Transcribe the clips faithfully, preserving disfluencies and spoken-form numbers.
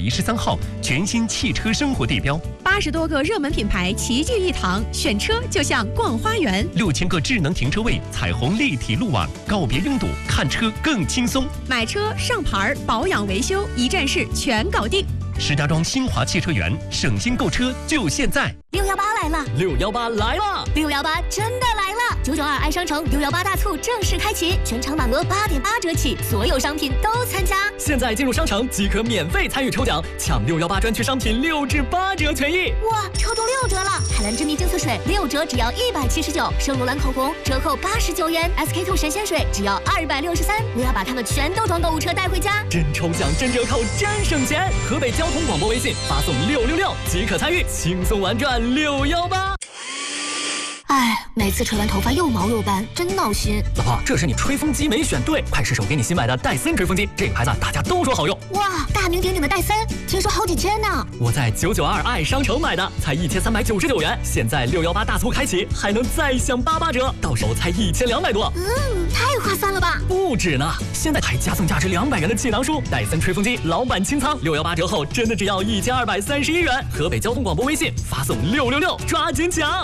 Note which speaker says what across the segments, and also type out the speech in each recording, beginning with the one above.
Speaker 1: 一十三号全新汽车生活地标，
Speaker 2: 八十多个热门品牌齐聚一堂，选车就像逛花园。
Speaker 1: 六千个智能停车位，彩虹立体路网，告别拥堵，看车更轻松。
Speaker 2: 买车、上牌、保养、维修，一站式全搞定。
Speaker 1: 石家庄新华汽车园，省心购车就现在！
Speaker 3: 六幺八来了，
Speaker 4: 六幺八来了，
Speaker 3: 六幺八真的来了！九九二爱商城六幺八大促正式开启，全场满额八点八折起，所有商品都参加。
Speaker 4: 现在进入商城即可免费参与抽奖，抢六幺八专区商品六至八折权益。
Speaker 3: 哇，抽中六折了！海蓝之谜净色水六折只要一百七十九，圣罗兰口红折扣八十九元 ，S K two 神仙水只要二百六十三。我要把它们全都装购物车带回家。
Speaker 4: 真抽奖，真折扣，真省钱！河北交通广播微信发送六六六即可参与，轻松玩转六幺八。
Speaker 3: 哎，每次吹完头发又毛又斑，真闹心。
Speaker 4: 老婆，这是你吹风机没选对，快试试我给你新买的戴森吹风机，这个牌子大家都说好用。
Speaker 3: 哇，大名鼎鼎的戴森，听说好几千呢。
Speaker 4: 我在九九二爱商城买的，才一千三百九十九元，现在六幺八大促开启，还能再享八八折，到手才一千两百多。
Speaker 3: 嗯，太划算了吧？
Speaker 4: 不止呢，现在还加送价值两百元的气囊书，戴森吹风机老版清仓，六幺八折后真的只要一千二百三十一元。河北交通广播微信发送六六六，抓紧抢！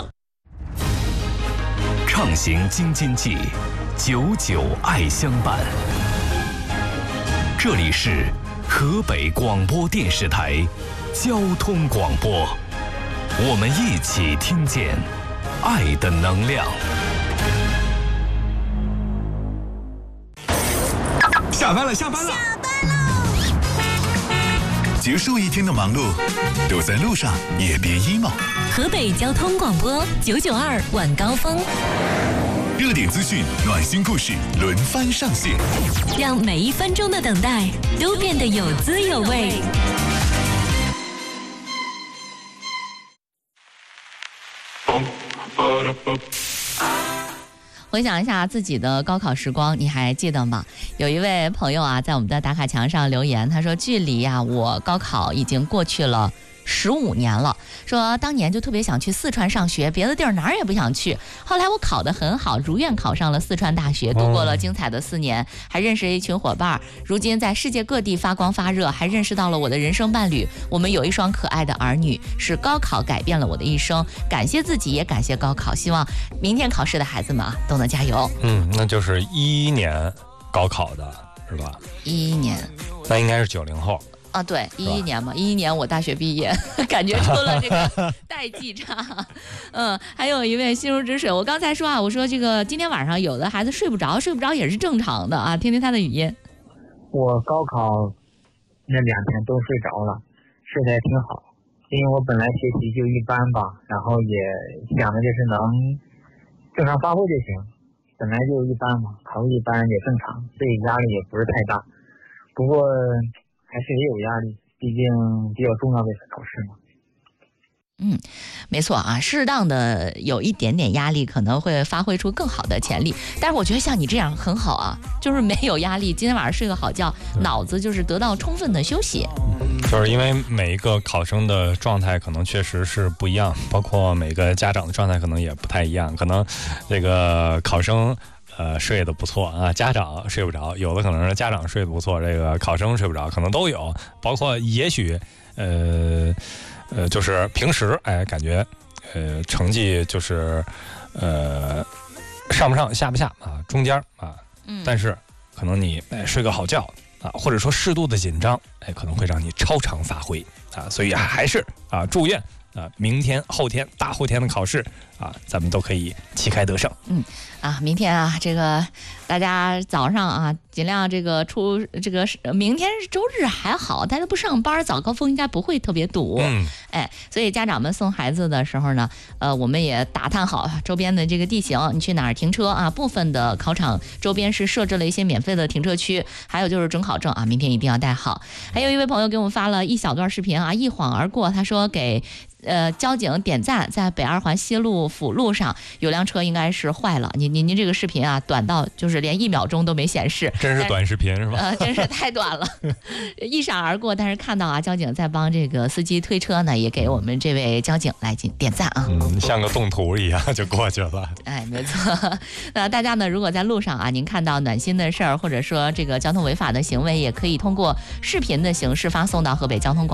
Speaker 1: 畅行京津冀，久久爱相伴。这里是河北广播电视台交通广播，我们一起听见爱的能量。
Speaker 5: 下班了，下班了，
Speaker 3: 下班喽！
Speaker 5: 结束一天的忙碌，都在路上也别 emo。
Speaker 6: 河北交通广播九九二晚高峰，
Speaker 5: 热点资讯、暖心故事轮番上线，
Speaker 6: 让每一分钟的等待都变得有滋有味。
Speaker 7: 回想一下自己的高考时光，你还记得吗？有一位朋友啊，在我们的打卡墙上留言，他说距离啊我高考已经过去了十五年了，说当年就特别想去四川上学，别的地儿哪儿也不想去。后来我考得很好，如愿考上了四川大学，度过了精彩的四年，还认识了一群伙伴。如今在世界各地发光发热，还认识到了我的人生伴侣。我们有一双可爱的儿女，是高考改变了我的一生。感谢自己，也感谢高考。希望明天考试的孩子们啊都能加油。
Speaker 8: 嗯，那就是一一年高考的是吧？
Speaker 7: 一一年，
Speaker 8: 那应该是九零后。
Speaker 7: 啊，对，一一年嘛，一一年我大学毕业，感觉出了这个代际差。嗯，还有一位心如止水，我刚才说啊，我说这个今天晚上有的孩子睡不着，睡不着也是正常的啊，听听他的语音。
Speaker 9: 我高考那两天都睡着了，睡得也挺好，因为我本来学习就一般吧，然后也想的就是能正常发挥就行，本来就一般嘛，考一般也正常，所以压力也不是太大。不过还是也有压力，毕竟比较重要的考试嘛。
Speaker 7: 嗯，没错啊，适当的有一点点压力，可能会发挥出更好的潜力。但是我觉得像你这样很好啊，就是没有压力，今天晚上睡个好觉，脑子就是得到充分的休息。
Speaker 8: 就是因为每一个考生的状态可能确实是不一样，包括每个家长的状态可能也不太一样，可能这个考生呃，睡得不错啊，家长睡不着，有的可能是家长睡得不错，这个考生睡不着，可能都有，包括也许，呃，呃，就是平时哎，感觉，呃，成绩就是，呃，上不上下不下啊，中间啊，嗯，但是可能你哎睡个好觉啊，或者说适度的紧张，哎，可能会让你超常发挥啊，所以还是啊，祝愿啊，明天、后天、大后天的考试啊，咱们都可以旗开得胜。
Speaker 7: 嗯，啊，明天啊，这个大家早上啊，尽量这个出这个，明天是周日还好，大家不上班，早高峰应该不会特别堵。嗯，哎，所以家长们送孩子的时候呢，呃，我们也打探好周边的这个地形，你去哪儿停车啊？部分的考场周边是设置了一些免费的停车区，还有就是准考证啊，明天一定要带好。还有一位朋友给我们发了一小段视频啊，一晃而过，他说给呃交警点赞，在北二环西路辅路上有辆车应该是坏了，您您您这个视频啊短到就是连一秒钟都没显示，
Speaker 8: 真是短视频是吧？
Speaker 7: 呃，真是太短了，一闪而过。但是看到啊，交警在帮这个司机推车呢，也给我们这位交警来进点赞啊，
Speaker 8: 嗯，像个动图一样就过去了。
Speaker 7: 哎，没错。那大家呢，如果在路上啊，您看到暖心的事儿，或者说这个交通违法的行为，也可以通过视频的形式发送到河北交通广